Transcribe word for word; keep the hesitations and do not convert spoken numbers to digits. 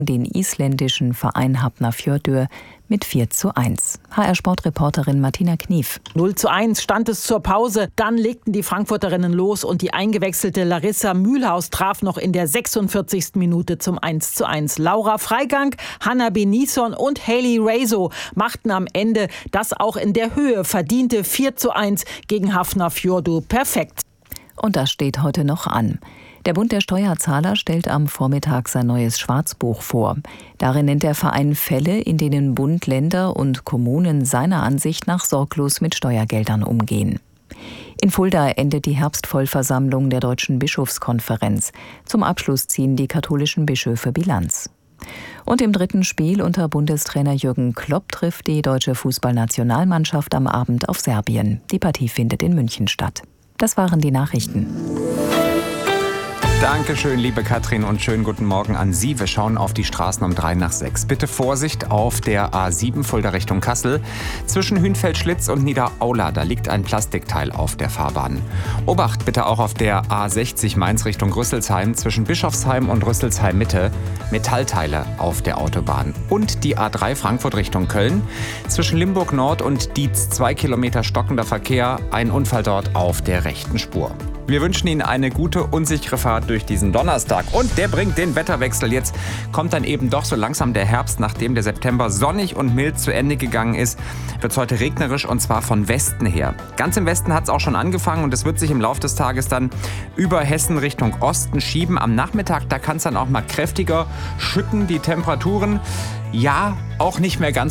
den isländischen Verein Hafnarfjörður mit vier zu eins. H R-Sportreporterin Martina Knief. null zu eins stand es zur Pause. Dann legten die Frankfurterinnen los und die eingewechselte Larissa Mühlhaus traf noch in der sechsundvierzigsten Minute zum eins zu eins. Laura Freigang, Hanna Benison und Hayley Raso machten am Ende das auch in der Höhe verdiente vier zu eins gegen Hafnarfjörður perfekt. Und das steht heute noch an. Der Bund der Steuerzahler stellt am Vormittag sein neues Schwarzbuch vor. Darin nennt der Verein Fälle, in denen Bund, Länder und Kommunen seiner Ansicht nach sorglos mit Steuergeldern umgehen. In Fulda endet die Herbstvollversammlung der Deutschen Bischofskonferenz. Zum Abschluss ziehen die katholischen Bischöfe Bilanz. Und im dritten Spiel unter Bundestrainer Jürgen Klopp trifft die deutsche Fußballnationalmannschaft am Abend auf Serbien. Die Partie findet in München statt. Das waren die Nachrichten. Dankeschön, liebe Katrin, und schönen guten Morgen an Sie. Wir schauen auf die Straßen um drei nach sechs. Bitte Vorsicht auf der A sieben Fulda Richtung Kassel. Zwischen Hünfeld-Schlitz und Niederaula, da liegt ein Plastikteil auf der Fahrbahn. Obacht bitte auch auf der A sechzig Mainz Richtung Rüsselsheim. Zwischen Bischofsheim und Rüsselsheim Mitte Metallteile auf der Autobahn. Und die A drei Frankfurt Richtung Köln. Zwischen Limburg Nord und Dietz zwei Kilometer stockender Verkehr. Ein Unfall dort auf der rechten Spur. Wir wünschen Ihnen eine gute, unsichere Fahrt durch diesen Donnerstag. Und der bringt den Wetterwechsel. Jetzt kommt dann eben doch so langsam der Herbst. Nachdem der September sonnig und mild zu Ende gegangen ist, wird es heute regnerisch, und zwar von Westen her. Ganz im Westen hat es auch schon angefangen und es wird sich im Laufe des Tages dann über Hessen Richtung Osten schieben. Am Nachmittag, da kann es dann auch mal kräftiger schütten, die Temperaturen. Ja, auch nicht mehr ganz